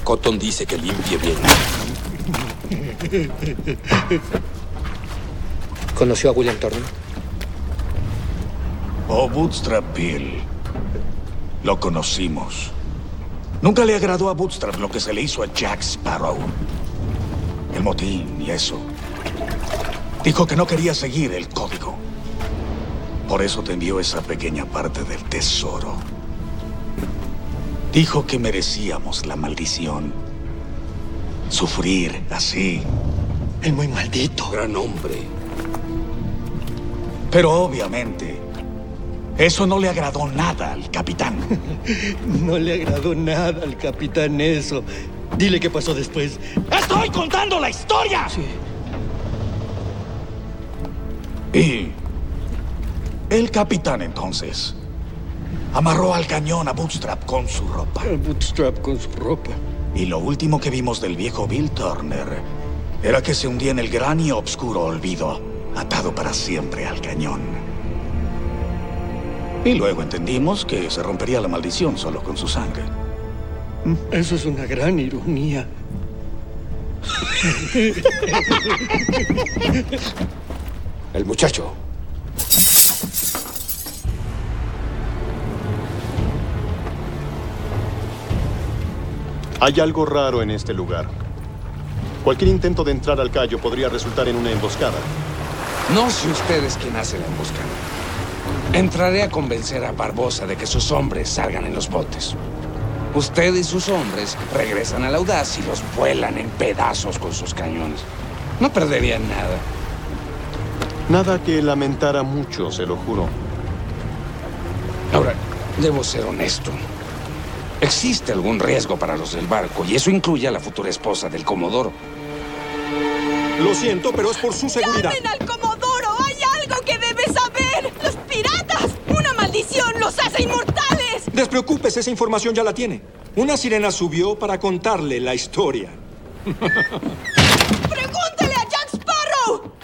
Cotton dice que limpie bien. ¿Conoció a William Turner? Oh, Bootstrap Bill. Lo conocimos. Nunca le agradó a Bootstrap lo que se le hizo a Jack Sparrow. El motín y eso. Dijo que no quería seguir el código. Por eso te envió esa pequeña parte del tesoro. Dijo que merecíamos la maldición. Sufrir así. El muy maldito. Gran hombre. Pero obviamente, eso no le agradó nada al capitán. No le agradó nada al capitán eso. Dile qué pasó después. ¡Estoy contando la historia! Sí. Y el capitán entonces amarró al cañón a Bootstrap con su ropa. Bootstrap con su ropa. Y lo último que vimos del viejo Bill Turner era que se hundía en el gran y oscuro olvido, atado para siempre al cañón. Y luego entendimos que se rompería la maldición solo con su sangre. Eso es una gran ironía. El muchacho. Hay algo raro en este lugar. Cualquier intento de entrar al callo podría resultar en una emboscada. No sé usted es quien hace la emboscada. Entraré a convencer a Barbosa de que sus hombres salgan en los botes. Usted y sus hombres regresan al Audaz y los vuelan en pedazos con sus cañones. No perderían nada. Nada que lamentara mucho, se lo juro. Ahora, debo ser honesto. Existe algún riesgo para los del barco, y eso incluye a la futura esposa del Comodoro. Lo siento, pero es por su seguridad. ¡Llamen al Comodoro! ¡Hay algo que debe saber! ¡Los piratas! ¡Una maldición los hace inmortales! Despreocúpese, esa información ya la tiene. Una sirena subió para contarle la historia.